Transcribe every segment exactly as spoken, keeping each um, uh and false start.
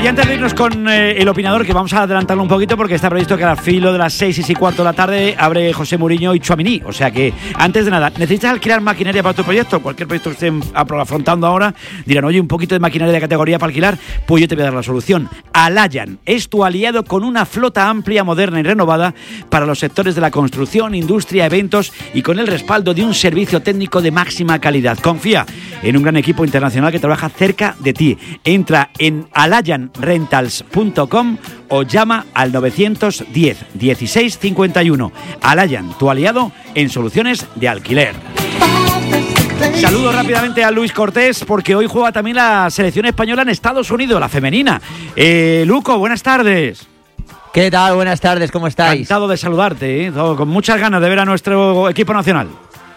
antes de irnos con eh, el opinador, que vamos a adelantarlo un poquito porque está previsto que al filo de las seis y cuarto de la tarde abre José Mourinho y Tchouaméni. O sea que, antes de nada, ¿necesitas alquilar maquinaria para tu proyecto? Cualquier proyecto que estén afrontando ahora, dirán, oye, un poquito de maquinaria de categoría para alquilar, pues yo te voy a dar la solución. Alayan es tu aliado con una flota amplia, moderna y renovada para los sectores de la construcción, industria, eventos y con el respaldo de un servicio técnico de máxima calidad. Confía en un gran equipo internacional que trabaja cerca de ti. Entra en alayan rentals punto com o llama al novecientos diez dieciséis cincuenta y uno. Alayan, tu aliado en soluciones de alquiler. Saludo rápidamente a Luis Cortés porque hoy juega también la selección española en Estados Unidos, la femenina. Eh, Luco, buenas tardes. ¿Qué tal? Buenas tardes, ¿cómo estáis? Encantado de saludarte, ¿eh? Todo, con muchas ganas de ver a nuestro equipo nacional.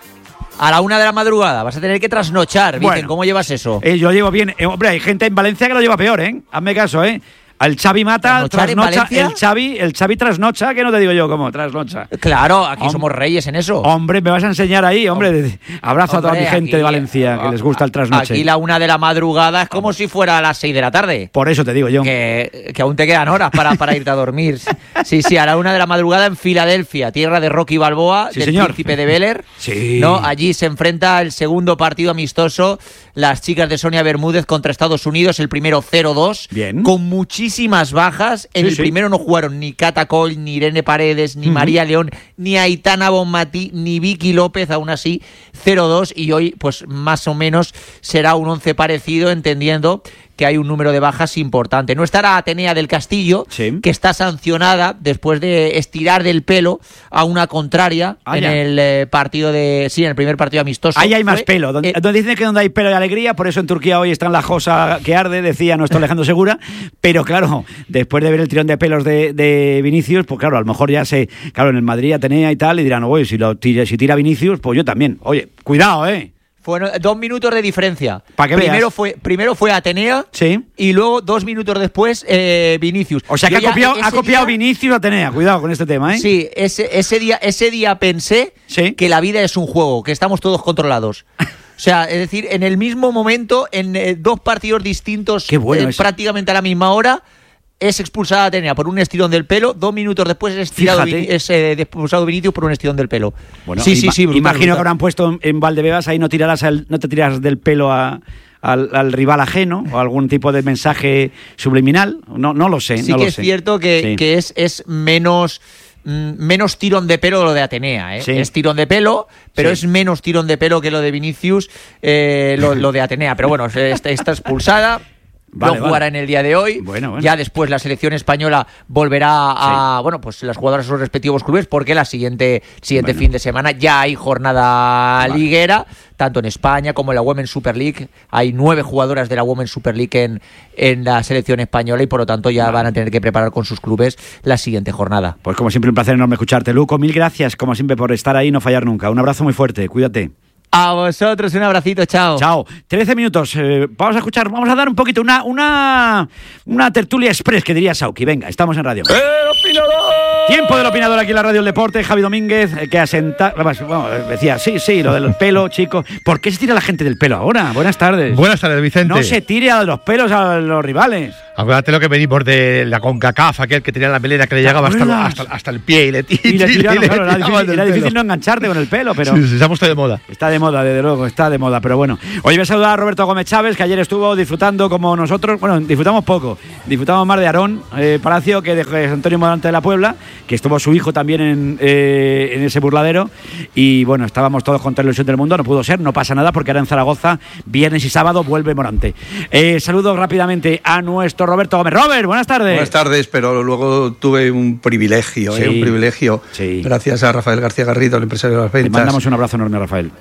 A la una de la madrugada, vas a tener que trasnochar, Vicen, bueno, ¿cómo llevas eso? Eh, yo lo llevo bien. Eh, hombre, hay gente en Valencia que lo lleva peor, ¿eh? Hazme caso, ¿eh? El Xavi mata, trasnocha, el Xavi, el Xavi trasnocha, que no te digo yo cómo, trasnocha. Claro, aquí Hom- somos reyes en eso. Hombre, me vas a enseñar ahí, hombre. Abrazo hombre, a toda mi gente aquí, de Valencia, que les gusta el trasnoche. Aquí la una de la madrugada es como hombre. si fuera a las seis de la tarde. Por eso te digo yo. Que, que aún te quedan horas para, para irte a dormir. Sí, sí, a la una de la madrugada en Filadelfia, tierra de Rocky Balboa, sí, del señor. Príncipe de Bel-Air. Sí. ¿No? Allí se enfrenta el segundo partido amistoso, las chicas de Sonia Bermúdez contra Estados Unidos, el primero cero dos. Bien. Con muchísimas bajas. En sí, el sí. primero no jugaron ni Cata Coll, ni Irene Paredes, ni uh-huh. María León, ni Aitana Bonmatí, ni Vicky López, aún así cero dos, y hoy pues más o menos será un once parecido, entendiendo que hay un número de bajas importante. No estará Atenea del Castillo, sí. que está sancionada después de estirar del pelo a una contraria ah, en ya. el eh, partido de... Sí, en el primer partido amistoso. Ahí hay más Fue, pelo. Donde, eh, donde dicen que donde hay pelo hay alegría, por eso en Turquía hoy está en la josa que arde, decía nuestro Alejandro Segura. Pero claro, después de ver el tirón de pelos de, de Vinicius, pues claro, a lo mejor ya se... Claro, en el Madrid Atenea y tal, y dirán, oye, si, lo tira, si tira Vinicius, pues yo también. Oye, cuidado, ¿eh? Fueron dos minutos de diferencia. ¿Para qué primero veas? fue Primero fue Atenea, sí. y luego dos minutos después eh, Vinicius. O sea que ha copiado, ha copiado día... Vinicius Atenea. Cuidado con este tema, ¿eh? Sí, ese, ese, día, ese día pensé ¿Sí? que la vida es un juego, que estamos todos controlados. O sea, es decir, en el mismo momento, en eh, dos partidos distintos, Qué bueno eh, prácticamente a la misma hora, es expulsada Atenea por un estirón del pelo. Dos minutos después es, tirado, es eh, expulsado Vinicius por un estirón del pelo. Bueno, sí, ima- sí, sí. Brutal, imagino brutal. que habrán puesto en Valdebebas, ahí no tirarás el, no te tiras del pelo a, al, al rival ajeno, o algún tipo de mensaje subliminal. No, no lo sé. Sí no que lo es sé. cierto que, sí. que es, es menos... menos tirón de pelo de lo de Atenea, ¿eh? Sí. Es tirón de pelo, pero sí. es menos tirón de pelo que lo de Vinicius, eh, lo, lo de Atenea. Pero bueno, está, está expulsada. Vale, no jugará vale. en el día de hoy. Bueno, bueno. Ya después la selección española volverá a, sí. bueno, pues las jugadoras a sus respectivos clubes, porque la siguiente siguiente bueno. fin de semana ya hay jornada vale. liguera, tanto en España como en la Women's Super League. Hay nueve jugadoras de la Women's Super League en, en la selección española y por lo tanto ya vale. van a tener que preparar con sus clubes la siguiente jornada. Pues como siempre un placer enorme escucharte, Luco. Mil gracias, como siempre, por estar ahí y no fallar nunca. Un abrazo muy fuerte, cuídate. A vosotros, un abracito, chao. Chao. trece minutos. Eh, vamos a escuchar, vamos a dar un poquito una una una tertulia express, que diría Sauki. Venga, estamos en radio. ¡El opinador! Tiempo del opinador aquí en la radio del deporte. Javi Domínguez, eh, que asenta... Bueno, decía, sí, sí, lo del pelo, chico. ¿Por qué se tira la gente del pelo ahora? Buenas tardes. Buenas tardes, Vicente. No se tire a los pelos a los rivales. Acuérdate lo que venimos de la CONCACAF, aquel que tenía la melena que le llegaba hasta, hasta, hasta el pie y le, y le tiraron. y le Claro, era difícil, era difícil pelo. no engancharte con el pelo, pero... Sí, sí, se ha puesto de moda. Está de moda, desde luego, está de moda, pero bueno. Hoy voy a saludar a Roberto Gómez Chávez, que ayer estuvo disfrutando como nosotros. Bueno, disfrutamos poco. Disfrutamos más de Aarón eh, Palacio que de José Antonio Morante de la Puebla, que estuvo su hijo también en, eh, en ese burladero. Y bueno, estábamos todos con toda la ilusión del mundo. No pudo ser, no pasa nada, porque ahora en Zaragoza, viernes y sábado, vuelve Morante. Eh, saludo rápidamente a nuestro Roberto Gómez. Robert, buenas tardes. Buenas tardes, pero luego tuve un privilegio, sí, ¿eh? un privilegio. Sí. Gracias a Rafael García Garrido, el empresario de las ventas. Le mandamos un abrazo enorme a Rafael.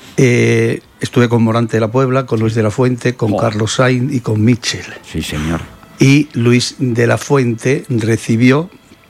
Eh, estuve con Morante de la Puebla, con Luis de la Fuente, con oh. Carlos Sainz y con Mitchell. Sí, señor. Y Luis de la Fuente recibió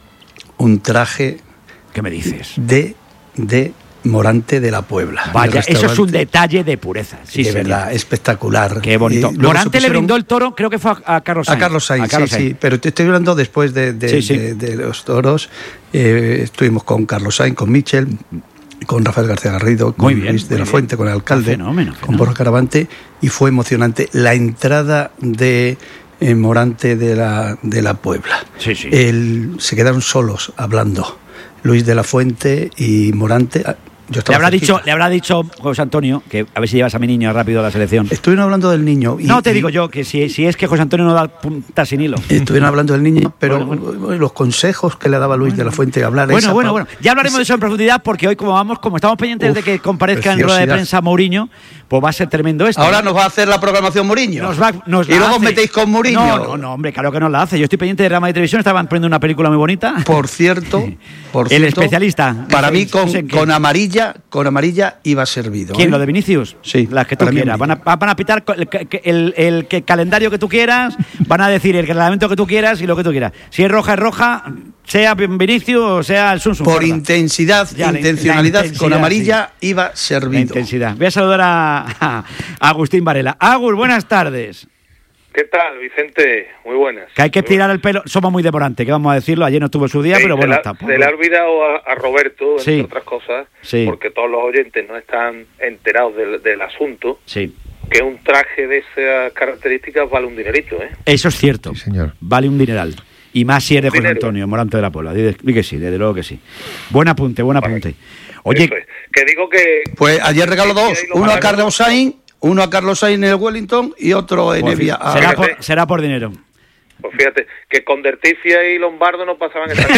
un traje... ¿Qué me dices? De, de Morante de la Puebla. Vaya, eso es un detalle de pureza. Sí, de señor. verdad, espectacular. Qué bonito. Y Morante pusieron... le brindó el toro, creo que fue a, a Carlos Sainz. A Carlos Sainz, a Carlos sí, Sainz. sí. Pero te estoy hablando después de, de, sí, sí. de, de los toros. Eh, estuvimos con Carlos Sainz, con Mitchell, con Rafael García Garrido, con bien, Luis de la bien. Fuente, con el alcalde, fenómeno, con fenómeno. Borja Caravante, y fue emocionante la entrada de eh, Morante de la, de la Puebla. Sí, sí. El, se quedaron solos hablando, Luis de la Fuente y Morante. Yo le habrá cerquita. dicho, le habrá dicho José Antonio que a ver si llevas a mi niño rápido a la selección. Estuvieron hablando del niño. Y, no te y, digo yo que si, si es que José Antonio no da punta sin hilo. Estuvieron hablando del niño, pero bueno, bueno. los consejos que le daba Luis bueno, de la Fuente a hablar. Bueno, esa, bueno, bueno. Ya hablaremos esa, de eso en profundidad porque hoy como vamos, como estamos pendientes Uf, de que comparezca en rueda de prensa Mourinho, pues va a ser tremendo esto. Ahora nos va a hacer la programación Mourinho. Nos va, nos y luego os metéis con Mourinho. No, no, no, hombre, claro que nos la hace. Yo estoy pendiente de Rama de Televisión, estaban poniendo una película muy bonita. Por cierto, por el cierto, especialista. Para mí con, con amarilla, con amarilla iba servido. ¿Quién? ¿eh? ¿Lo de Vinicius? Sí. Las que tú quieras. Van a, van a pitar el, el, el, el calendario que tú quieras, van a decir el reglamento que tú quieras y lo que tú quieras. Si es roja, es roja, sea Vinicius o sea el Sun Sun. Por intensidad, ya, intencionalidad, la intensidad, con amarilla sí. iba servido. La intensidad. Voy a saludar a, a Agustín Varela. Agus, buenas tardes. ¿Qué tal, Vicente? Muy buenas. Que hay que tirar el pelo. Somos muy demorantes, que vamos a decirlo. Ayer no tuvo su día, sí, pero bueno, se está. Se le ha olvidado a, a Roberto, entre sí. otras cosas, sí. porque todos los oyentes no están enterados del, del asunto, sí. que un traje de esas características vale un dinerito, ¿eh? Eso es cierto. Sí, señor. Vale un dineral. Y más si eres José Dinero. Antonio, Morante de la Puebla. Dí que sí, desde luego que sí. Buen apunte, buen apunte. Oye, Eso es. Que digo que... Pues ayer regaló dos. Uno a Carlos Sainz, uno a Carlos Sainz en el Wellington y otro en pues, Evia. Será por, será por dinero. Pues fíjate, que con Derticia y Lombardo no pasaban estas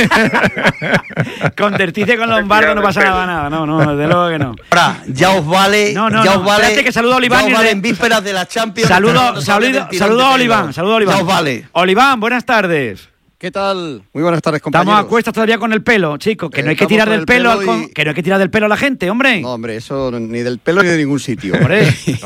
cosas. Con Derticia y con Lombardo no pasaba nada, no, no, desde luego que no. Ahora, ya os vale... No, no, ya no, os vale, espérate que saludo a Oliván. Ya os y vale de... en vísperas de la Champions. Saludo, saludo, saludo a Oliván, saludo a Oliván. Ya os vale. Oliván, buenas tardes. ¿Qué tal? Muy buenas tardes, compañeros. Estamos a cuestas todavía con el pelo, chicos, que eh, no hay que tirar del pelo, pelo al y... que no hay que tirar del pelo a la gente, hombre. No, hombre, eso ni del pelo ni de ningún sitio. Hombre.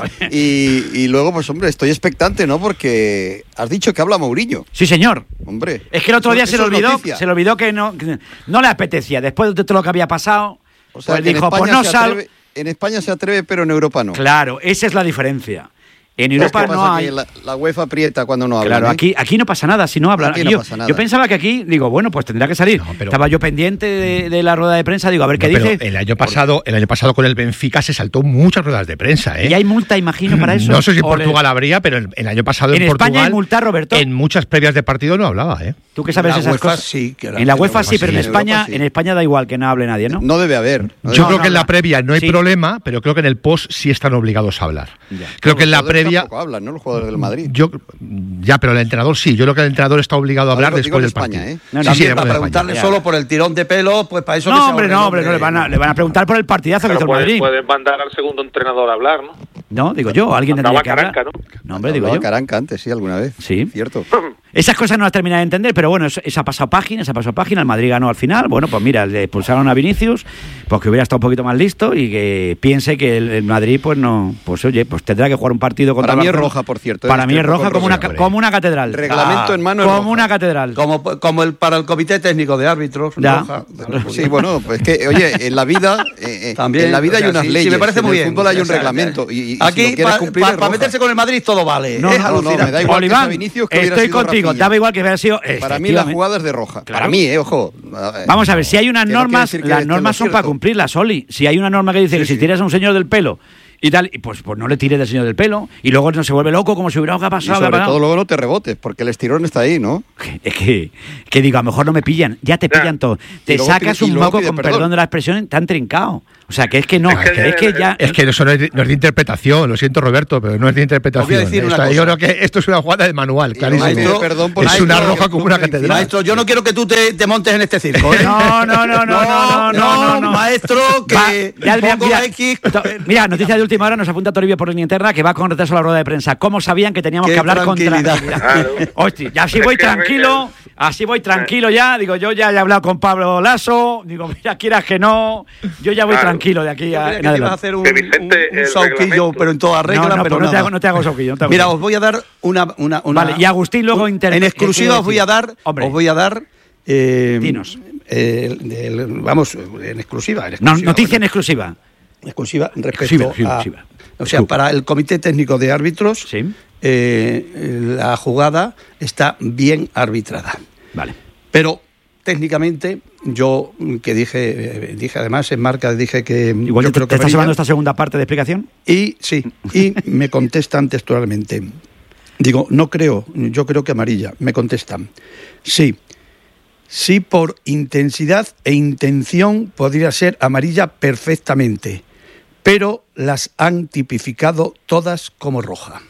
y, y luego, pues hombre, estoy expectante, ¿no? Porque has dicho que habla Mourinho. Sí, señor. Hombre. Es que el otro eso, día se le olvidó, noticia. se le olvidó que no, que no le apetecía. Después de todo lo que había pasado, o sea, pues dijo, pues no sal. En España se atreve, pero en Europa no. Claro, esa es la diferencia. En Europa es que no pasa hay. Que la, la UEFA aprieta cuando no habla. Claro, ¿eh? aquí, aquí no pasa nada si no hablan. Aquí no yo, pasa nada. yo pensaba que aquí, digo, bueno, pues tendrá que salir. No, pero- Estaba yo pendiente de, de la rueda de prensa, digo, a ver No, qué pero dice. el año pasado, el año pasado con el Benfica se saltó muchas ruedas de prensa, ¿eh? Y hay multa, imagino, para eso. No sé si en O le- Portugal habría, pero el, el año pasado en, En España Portugal, hay multa, Roberto. en muchas previas de partido no hablaba, ¿eh? Tú que sabes La esas UEFA cosas. sí, que la- en la que la UEFA UEFA sí, pero sí, en en España, Europa sí. en España da igual que no hable nadie, ¿no? No debe haber. No Yo debe creo no, que en no. la previa no hay Sí. problema, pero creo que en el post sí están obligados a hablar. Ya. Creo que en la Los jugadores previa... tampoco hablan, ¿no? Los jugadores del Madrid. Yo, ya, pero el entrenador sí. Yo creo que el entrenador está obligado a No, hablar digo- después digo del en España, partido. ¿eh? No, no, Sí, sí, También de para España. preguntarle ya. solo por el tirón de pelo, pues para eso que No, se hombre, ahorre, no, hombre, no le van, a, le van a preguntar por el partidazo que Pero hizo el pueden, Madrid. pueden mandar al segundo entrenador a hablar, ¿no? No, digo yo, alguien tendría Mandaba que hablar. Caranca, ¿no? No, hombre, digo Hablaba yo. Caranca antes, sí, alguna vez. Sí. Cierto. Esas cosas no las termina de entender, pero bueno, eso, eso ha pasado página, esa ha pasado página, el Madrid ganó al final, bueno, pues mira, le expulsaron a Vinicius, pues que hubiera estado un poquito más listo y que piense que el, el Madrid, pues no, pues oye, pues tendrá que jugar un partido contra Para mí es Barcelona. roja, por cierto. Para ¿eh? mí es Estoy roja con como una, Rosa. ca- como una catedral. Reglamento Ah, en mano es Como roja. una catedral. Como, como el para el comité técnico de árbitros. Ya. roja. Sí, bueno, pues que, oye, en la vida, eh, eh, También, en la vida o sea, hay unas sí, sí, leyes. me parece en muy el bien. fútbol hay un O sea, reglamento. Y, y si aquí, lo quieres cumplir, para es roja. meterse con el Madrid todo vale. No, es no, no, alucinante. me da igual que Oliván, sea Vinicius, que hubiera estoy sido contigo, Rafinha. daba igual que hubiera sido. Para mí la efectivamente. jugada es de roja. Claro. Para mí, eh, ojo. Vamos a ver, si hay unas Que no quiere normas, decir que las esté en normas lo son para cierto. cumplirlas, Oli. Si hay una norma que dice que si tiras a un señor del pelo y tal, y pues, pues no le tires del señor del pelo y luego no se vuelve loco como si hubiera algo que ha Y pasado. sobre que ha pasado. todo luego no te rebotes, porque el estirón está ahí, ¿no? Es que, que digo, a lo mejor no me pillan, ya te Ya. pillan todo. Te luego sacas pide- y un luego moco, pide con perdón. perdón de la expresión, tan trincado. O sea, que es que no, Es que- que es que ya... Es que eso no es, de, no es de interpretación, lo siento Roberto, pero no es de interpretación. Os voy a decir una Esto- cosa. yo creo que esto es una jugada de manual, Y clarísimo. luego pide perdón por es maestro, una que roja como una cumple catedral. Maestro, yo no quiero que tú te, te montes en este circo, ¿eh? No, no, no, no, no, no, no, no. maestro, que Va, ya el- pongo mira, la X. to- mira, noticia de última hora, nos apunta Toribio por línea interna que va con retraso a la rueda de prensa. ¿Cómo sabían que teníamos Qué que hablar con tranquilidad. tranquilidad? Claro. Hostia, ya así Es voy que a ver, tranquilo, así voy tranquilo ya. Digo, yo ya he hablado con Pablo Lasso, digo, mira, quieras que no, yo ya voy Claro. tranquilo de aquí Yo a, creía en que te ibas a adelante. hacer un, Que Vicente, un- un el sauquillo, reglamento. pero en toda regla, No, no, pero pues no te nada. hago, no te hago sauquillo, no te hago Mira, sauquillo. os voy a dar una... una, una Vale, y Agustín luego un- inter- En exclusiva ¿qué os voy a dar... Hombre. Os voy a dar... Eh, Dinos. eh, del- vamos, en exclusiva. En No, exclusiva noticia en bueno, exclusiva. exclusiva respecto Exclusiva, exclusiva, a... exclusiva. O sea, para el comité técnico de árbitros, Sí. eh, la jugada está bien arbitrada. Vale. Pero técnicamente, yo que dije, eh, dije además en marca, dije que Igual yo te, creo te que estás venía, llevando esta segunda parte de explicación. y sí, y me contestan textualmente. Digo, no creo, yo creo que amarilla. Me contestan, sí. Sí, por intensidad e intención podría ser amarilla perfectamente, pero las han tipificado todas como roja.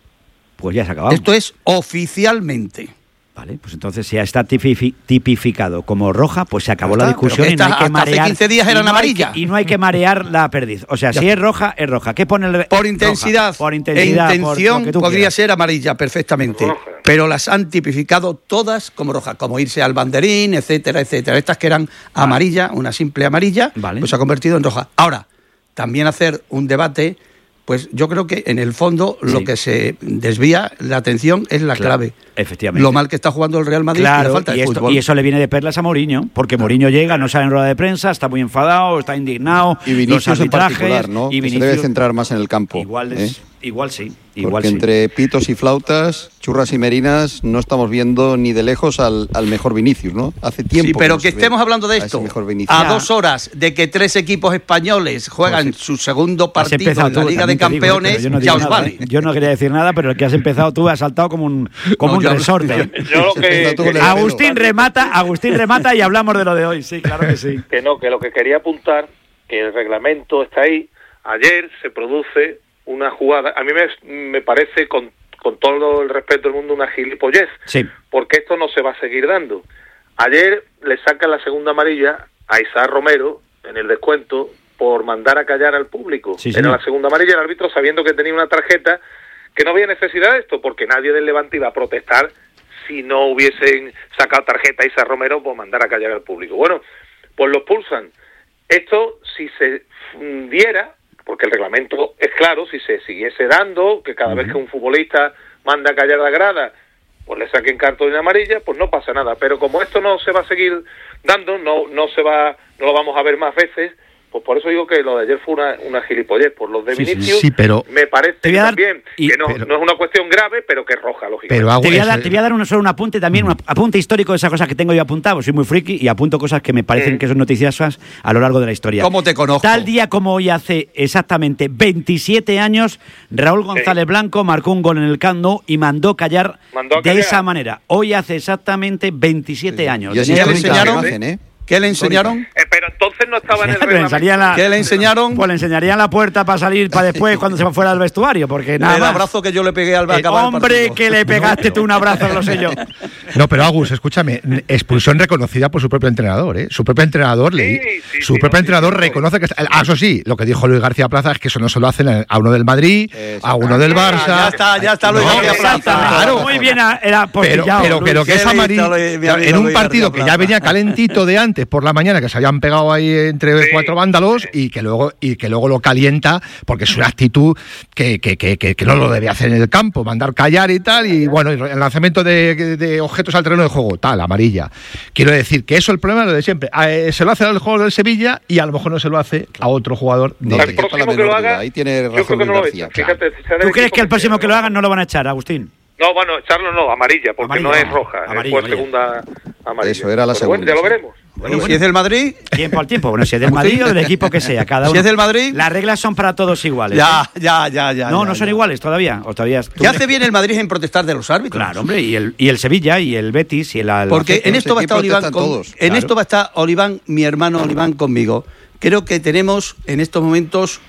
Pues ya se ha acabado. Esto es oficialmente. Vale, pues entonces si ya está tipifi- tipificado como roja, pues se acabó Está, la discusión pero que y no hay esta- que hasta hace marear. quince días y eran no hay amarillas. que- Y no hay que marear la perdiz. O sea, Ya si está. es roja, es roja. ¿Qué pone el Por intensidad, roja? Por intensidad, e por intención lo que tú podría quieras. ser amarilla perfectamente, Roja. pero las han tipificado todas como rojas, como irse al banderín, etcétera, etcétera. Estas que eran amarilla, una simple amarilla, Vale. pues se ha convertido en roja. Ahora, también hacer un debate, pues yo creo que en el fondo lo Sí. que se desvía la atención es la Claro, clave. efectivamente. Lo mal que está jugando el Real Madrid y la Claro, falta y, de esto- fútbol. y eso le viene de perlas a Mourinho, porque Mourinho llega, no sale en rueda de prensa, está muy enfadado, está indignado. Y Vinicius los en arbitrajes, particular, ¿no? Y Que se Vinicius, debe centrar más en el campo. igual, ¿eh? es, igual sí, igual Porque sí. entre pitos y flautas, churras y merinas, no estamos viendo ni de lejos al, al mejor Vinicius, ¿no? Hace tiempo. Sí, pero no que se ve estamos hablando de a ese esto mejor Vinicius. a Ya. dos horas de que tres equipos españoles juegan su segundo Has partido empezado en la tú, Liga de también te digo, Campeones, pero yo no ya digo os nada, vale. ¿eh? Yo no quería decir nada, pero el que has empezado tú has saltado como un, como No, un yo- resorte. Yo lo que, Está tú con el Agustín remata, Agustín remata y hablamos de lo de hoy. Sí, claro que sí. que no, que lo que quería apuntar, que el reglamento está ahí. Ayer se produce una jugada, a mí me, me parece, con, con todo el respeto del mundo, una gilipollez, Sí. porque esto no se va a seguir dando. Ayer le sacan la segunda amarilla a Isaac Romero en el descuento por mandar a callar al público. Sí, Era señor. la segunda amarilla, el árbitro sabiendo que tenía una tarjeta, que no había necesidad de esto, porque nadie del Levante iba a protestar si no hubiesen sacado tarjeta a Isaac Romero por mandar a callar al público. Bueno, pues lo expulsan. Esto, si se mm, diera, porque el reglamento es claro, si se siguiese dando, que cada vez que un futbolista manda a callar la grada, pues le saquen cartulina amarilla, pues no pasa nada. Pero como esto no se va a seguir dando, no no se va, no lo vamos a ver más veces, pues por eso digo que lo de ayer fue una, una gilipollez. Por los de Sí, sí, Vinicius, sí, pero- me parece Te voy a dar- también y- que no, pero- no es una cuestión grave, pero que es roja, lógicamente. Pero hago Te voy, a eso, dar, te voy a dar un, solo un apunte también, un apunte histórico de esas cosas que tengo yo apuntado. Soy muy friki y apunto cosas que me parecen Mm. que son noticiosas a lo largo de la historia. ¿Cómo te conozco? Tal día como hoy, hace exactamente veintisiete años, Raúl González Blanco marcó un gol en el Camp Nou y mandó callar Mandó a de callar. esa manera. Hoy hace exactamente veintisiete años. Y así ¿Qué está le la enseñaron? imagen, ¿eh? ¿Qué le enseñaron? Eh, pero entonces no estaba en el Le reglamento. enseñarían la, ¿Qué le enseñaron? Pues le enseñarían la puerta para salir para después cuando se fuera al vestuario, porque nada el más. abrazo que yo le pegué al Eh, acabar el hombre, partido. que le pegaste tú un abrazo, lo sé yo. No, pero Agus, escúchame, expulsión reconocida por su propio entrenador, ¿eh? Su propio entrenador, le, Sí, sí, su sí, propio no, entrenador sí, sí, reconoce que está, ah, eso sí, lo que dijo Luis García Plaza es que eso no se lo hacen a a uno del Madrid, a uno del Barça. Ya está, ya está Luis No, García Plaza. Exactamente. Claro. Muy bien, a- era Pero, postillado, pero, pero Luis. que es Qué amarillo listo, mi amigo en un Luis partido García que ya Plaza. venía calentito de antes por la mañana, que se habían pegado ahí entre Sí. cuatro vándalos y que luego y que luego lo calienta porque es una actitud que, que, que, que, que no lo debe hacer en el campo, mandar callar y tal, y bueno, el lanzamiento de, de objetos al terreno de juego, tal, amarilla. Quiero decir que eso es el problema lo de siempre. Eh, se lo hace al jugador del Sevilla y a lo mejor no se lo hace a otro jugador de No El te quepa la próximo que lo menor haga, duda. Ahí tiene yo razón creo que no Luis lo García. echan. Fíjate, sea del ¿Tú crees equipo que el próximo sea, que lo hagan no lo van a echar, Agustín? No, bueno, echarlo no, amarilla, porque Amarilla, no es ah, roja, amarilla, fue amarilla. segunda amarilla. Eso era la Pero bueno, segunda, ya lo sí. veremos. Bueno, si es del Madrid, Tiempo al tiempo. Bueno, si es del Madrid o del equipo que sea, cada uno. si es del Madrid, Las reglas son para todos iguales. ya, ¿eh? ya, ya, ya. No, ya, no son ya. iguales todavía. O todavía ¿tú ¿Qué crees? hace bien el Madrid en protestar de los árbitros? Claro, hombre, y el, y el Sevilla, y el Betis, y el Albacete. Porque en esto va a estar Aquí Oliván, protestan con- todos, en claro. esto va a estar Oliván, mi hermano Oliván conmigo. Creo que tenemos en estos momentos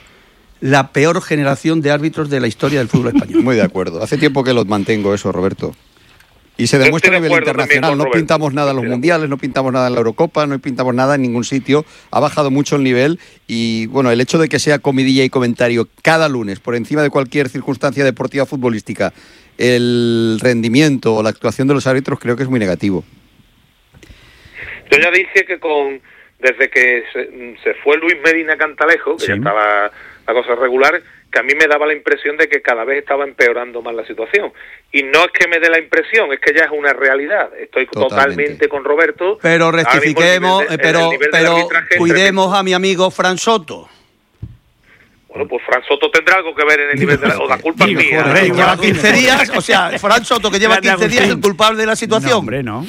la peor generación de árbitros de la historia del fútbol español. Muy de acuerdo. Hace tiempo que los mantengo eso, Roberto. Y se Yo demuestra a estoy de nivel acuerdo también internacional. con No Roberto. pintamos nada en los Estoy de mundiales, no pintamos nada en la Eurocopa, no pintamos nada en ningún sitio. Ha bajado mucho el nivel y, bueno, el hecho de que sea comidilla y comentario cada lunes, por encima de cualquier circunstancia deportiva futbolística, el rendimiento o la actuación de los árbitros creo que es muy negativo. Yo ya dije que con desde que se, se fue Luis Medina Cantalejo, que Sí. ya estaba la cosa regular, que a mí me daba la impresión de que cada vez estaba empeorando más la situación. Y no es que me dé la impresión, es que ya es una realidad. Estoy Totalmente. totalmente con Roberto. Pero Ahora mismo el rectifiquemos, nivel de- eh, pero, el nivel del pero arbitraje es cuidemos a mi amigo Fran Soto. Bueno, pues Fran Soto tendrá algo que ver en el nivel de la... O la culpa es Digo, mía. joder, ¿no? igual Lleva aquí- quince días, o sea, Fran Soto que lleva Grande quince días es el Agustín. culpable de la No, situación. hombre, no.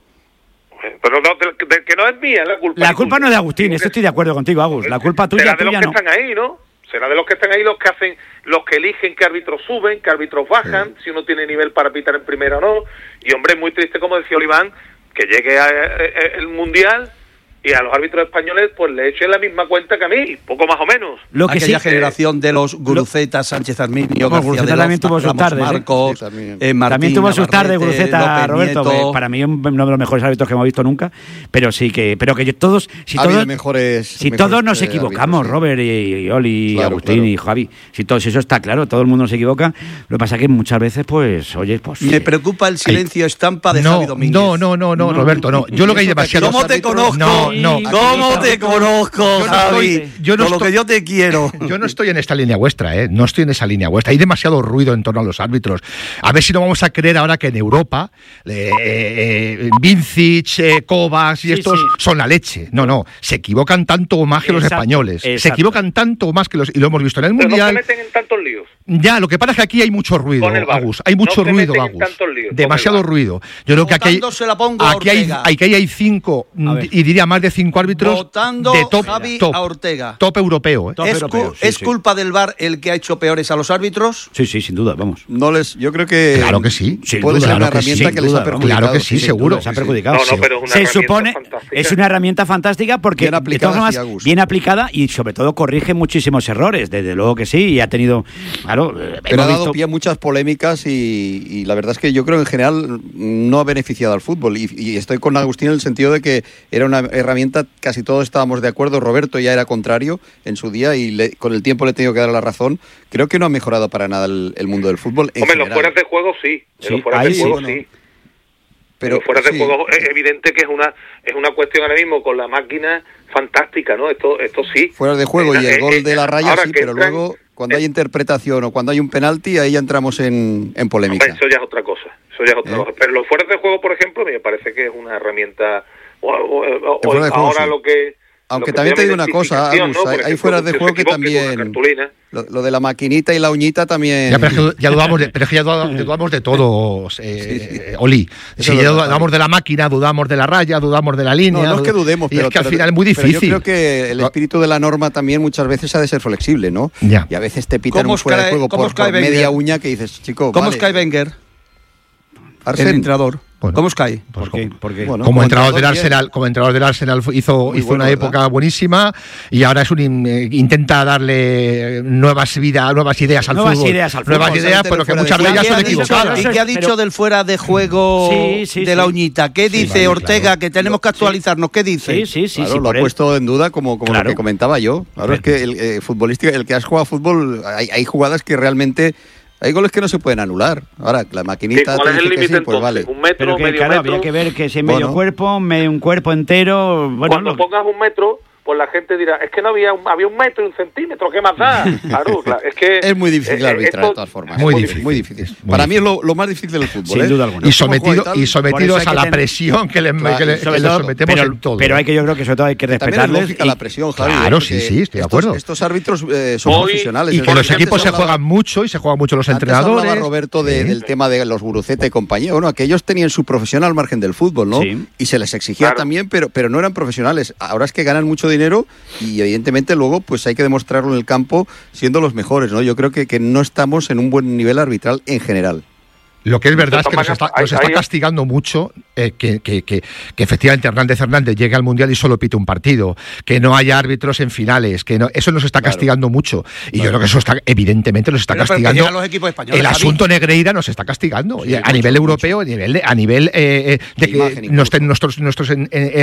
Pero no, de, de que no es mía, es la culpa. La ni culpa tuya. no es de Agustín, Digo esto que estoy de acuerdo contigo, Agus. La culpa será tuya, de los tuya que no. están ahí, ¿no? será de los que están ahí los que hacen, los que eligen qué árbitros suben, qué árbitros bajan, sí. si uno tiene nivel para pitar en primera o no. Y hombre, es muy triste, como decía Oliván, que llegue a, a, a, el Mundial y a los árbitros españoles pues le echen la misma cuenta que a mí, poco más o menos. Lo que Aquella sí, generación eh, de los Guruceta, Sánchez Arminio, no, García de también Los, tuvo sus tardes, Marcos, sí, también. Eh, Martín, también tuvo sus tardes Guruceta, Roberto, Nieto. Para mí uno de los mejores árbitros que hemos visto nunca, pero sí que pero que todos si ha todos mejores, si mejores todos nos equivocamos, árbitros, Robert y, y Oli, claro, Agustín claro. y Javi, si todos eso está claro, todo el mundo se equivoca, lo que pasa es que muchas veces pues, oye, pues me preocupa el silencio Ay. estampa de no, Javi Domínguez. No, no, no, no, no, Roberto, no. Yo lo que hay demasiado ¿Cómo te conozco? No, no. ¿Cómo te conozco? Yo no Javi, estoy, yo no con estoy, lo que yo te quiero. Yo no estoy en esta línea vuestra, ¿eh? No estoy en esa línea vuestra. Hay demasiado ruido en torno a los árbitros. A ver si no vamos a creer ahora que en Europa eh, eh, Vincic, eh, Kovacs y sí, estos sí. son la leche. No, no. Se equivocan tanto o más que exacto, los españoles. Exacto. Se equivocan tanto o más que los... Y lo hemos visto en el Pero Mundial. no se meten en tantos líos. Ya, lo que pasa es que aquí hay mucho ruido, Agus. Hay mucho no ruido, Agus. Líos, demasiado ruido. Yo creo que aquí hay, se la pongo aquí, hay, aquí hay cinco, y diría más de cinco árbitros Votando de top, Javi top, a Ortega. top europeo. ¿eh? Top ¿Es, europeo, cu sí, ¿es sí. culpa del V A R el que ha hecho peores a los árbitros? Sí, sí, sin duda, vamos. No les, yo creo que claro que sí. Puede duda, ser una claro herramienta que, sí, que les ha perjudicado. Claro que sí, sí seguro. Les ha perjudicado. No, no, pero es una se supone fantástica. Es una herramienta fantástica porque bien aplicada, de todas formas, sí, bien aplicada y sobre todo corrige muchísimos errores. Desde luego que sí, y ha tenido, claro, pero ha dado visto... pie a muchas polémicas y, y la verdad es que yo creo que en general no ha beneficiado al fútbol y, y estoy con Agustín en el sentido de que era una herramienta, casi todos estábamos de acuerdo. Roberto ya era contrario en su día y le, con el tiempo le he tenido que dar la razón. Creo que no ha mejorado para nada el, el mundo del fútbol en Hombre, general. los fueras de juego sí, sí los fueras de sí, juego bueno. sí. Pero, pero fuera sí. de juego es evidente que es una es una cuestión ahora mismo con la máquina fantástica, ¿no? Esto esto sí. Fuera de juego eh, y el eh, gol eh, de la raya sí, pero entran, luego cuando eh, hay interpretación o cuando hay un penalti ahí ya entramos en, en polémica. Hombre, eso ya es otra cosa, eso ya es otra ¿Eh? cosa. Pero los fueras de juego, por ejemplo, me parece que es una herramienta o, o, o, o juego, ahora sí. lo que Aunque también te digo una cosa, Agus, ¿no? hay, hay fueras de juego que también... Lo, lo de la maquinita y la uñita también... Ya, pero es que ya dudamos de, pero es que ya dudamos de todos, eh, sí, sí. Oli. Si ya dudamos de la máquina, dudamos de la raya, dudamos de la línea... No, no es que dudemos, y pero... es que al pero, final es muy difícil. Pero yo creo que el espíritu de la norma también muchas veces ha de ser flexible, ¿no? Ya. Y a veces te pitan un fuera cae, de juego por, por media uña que dices, chico, ¿Cómo vale. es Kai Wenger? Arsen. El entrenador. Bueno, ¿Cómo es Kai? ¿Por qué? ¿Por qué? Bueno, como, como entrenador del Arsenal, como entrenador del Arsenal hizo, hizo bueno, una época ¿verdad? buenísima y ahora es un eh, intenta darle nuevas vidas, nuevas ideas al nuevas fútbol. Ideas al nuevas fútbol, ideas, pero que muchas de ellas son equivocadas. ¿Y qué ha dicho pero, del fuera de juego sí, sí, de sí. la uñita? ¿Qué dice sí, vale, claro. Ortega? Que tenemos que actualizarnos. ¿Qué dice? Sí, sí, sí. Claro, sí lo ha él. puesto en duda como, como claro. lo que comentaba yo. Claro, es que el eh, futbolística, el que has jugado a fútbol, hay, hay jugadas que realmente... Hay goles que no se pueden anular. Ahora, la maquinita... ¿Cuál es el límite sí, pues entonces? Vale. ¿Un metro, pero que, medio claro, metro? habría que ver que si es medio bueno. cuerpo, medio, un cuerpo entero... Bueno, Cuando lo... pongas un metro, pues la gente dirá, es que no había un, había un metro y un centímetro, ¿qué más da? Claro, claro, es que... Es muy difícil eh, arbitrar, esto, de todas formas. Muy Muy difícil. Muy difícil. Muy Para difícil. mí es lo, lo más difícil del fútbol. Sin ¿eh? duda alguna. Y, sometido, y, y sometidos a la ten... presión que le, claro, que le, sobre que le todo, sometemos pero, en todo. Pero hay que, yo creo que sobre todo hay que respetarles. También es lógica y... la presión, Javi. Claro, sí, sí, estoy de acuerdo. Estos, estos árbitros eh, son Hoy, profesionales. Y que los equipos se juegan mucho y se juegan mucho los entrenadores. Hablaba Roberto de, sí. del tema de los Guruceta y compañía. Bueno, aquellos tenían su profesión al margen del fútbol, ¿no? Sí. Y se les exigía claro. también, pero, pero no eran profesionales. Ahora es que ganan mucho dinero y evidentemente luego pues hay que demostrarlo en el campo siendo los mejores, ¿no? Yo creo que, que no estamos en un buen nivel arbitral en general. Lo que es verdad es que nos está, nos está castigando mucho eh, que, que, que, que efectivamente Hernández Hernández llegue al Mundial y solo pite un partido, que no haya árbitros en finales, que no, eso nos está castigando claro. mucho. Y claro. yo creo que eso está, evidentemente nos está pero, castigando. Pero los equipos españoles, el asunto Javi. Negreira nos está castigando. Sí, a mucho, nivel mucho. europeo, a nivel, a nivel eh, de que, que nos, nuestros, nuestros en, en,